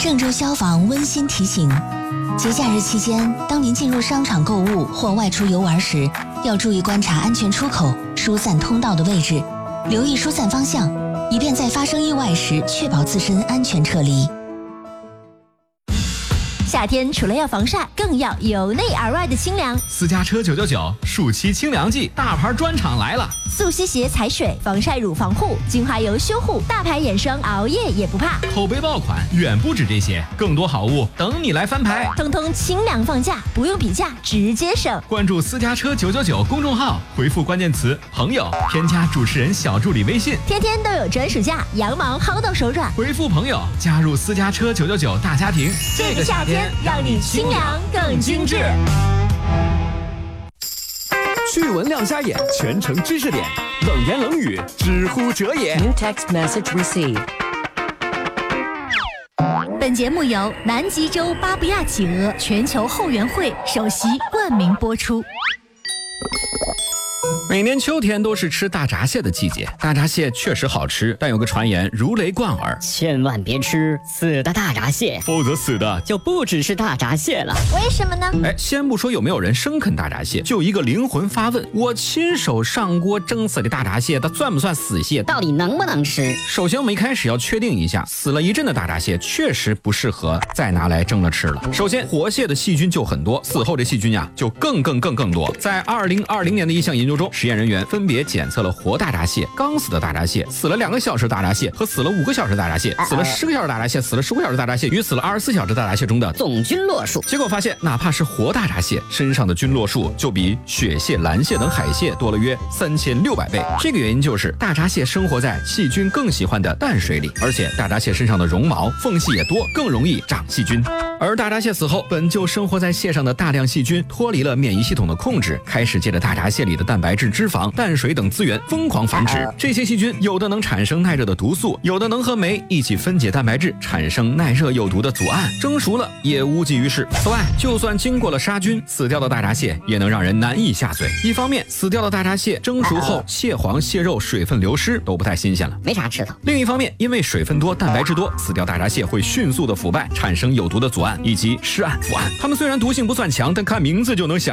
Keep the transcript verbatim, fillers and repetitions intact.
郑州消防温馨提醒：节假日期间，当您进入商场购物或外出游玩时，要注意观察安全出口、疏散通道的位置，留意疏散方向，以便在发生意外时确保自身安全撤离。 夏天除了要防晒，更要由内而外的清凉。 私家车九九九暑期清凉季大牌专场来了， 速吸鞋踩水，防晒乳防护，精华油修护，大牌眼霜熬夜也不怕。 口碑爆款远不止这些，更多好物等你来翻牌， 通通清凉放价，不用比价直接省。 关注私家车九九九公众号，回复关键词朋友，添加主持人小助理微信， 天天都有专属价，羊毛薅到手软。 回复朋友加入私家车九九九大家庭， 这个夏天让你清凉更精致。 趣闻亮瞎眼，全程知识点，冷言冷语，知乎者也。 New text message received。 本节目由南极洲巴布亚企鹅全球后援会首席冠名播出。 每年秋天都是吃大闸蟹的季节，大闸蟹确实好吃，但有个传言如雷贯耳， 千万别吃死的大闸蟹， 否则死的就不只是大闸蟹了。 为什么呢？ 哎，先不说有没有人生啃大闸蟹，就一个灵魂发问：我亲手上锅蒸死的大闸蟹，它算不算死蟹？ 到底能不能吃？ 首先，我们一开始要确定一下，死了一阵的大闸蟹确实不适合再拿来蒸了吃了。首先，活蟹的细菌就很多，死后这细菌呀就更更更更多。在二零二零年的一项研究中，实验人员分别检测了活大闸蟹、刚死的大闸蟹、死了两个小时大闸蟹和死了五个小时大闸蟹、死了十个小时大闸蟹、死了十五小时大闸蟹与死了二十四小时大闸蟹中的总菌落数。 结果发现，哪怕是活大闸蟹身上的菌落数就比雪蟹、蓝蟹等海蟹多了约三千六百倍。这个原因就是大闸蟹生活在细菌更喜欢的淡水里，而且大闸蟹身上的绒毛缝隙也多，更容易长细菌。而大闸蟹死后，本就生活在蟹上的大量细菌脱离了免疫系统的控制，开始借着大闸蟹里的蛋白质、脂肪、淡水等资源疯狂繁殖。这些细菌有的能产生耐热的毒素，有的能和酶一起分解蛋白质，产生耐热有毒的组胺，蒸熟了也无济于事。此外，就算经过了杀菌，死掉的大闸蟹也能让人难以下嘴。一方面，死掉的大闸蟹蒸熟后，蟹黄、蟹肉水分流失，都不太新鲜了， 没啥吃头。 另一方面，因为水分多、蛋白质多，死掉大闸蟹会迅速的腐败，产生有毒的组胺以及尸胺、腐胺。它们虽然毒性不算强，但看名字就能想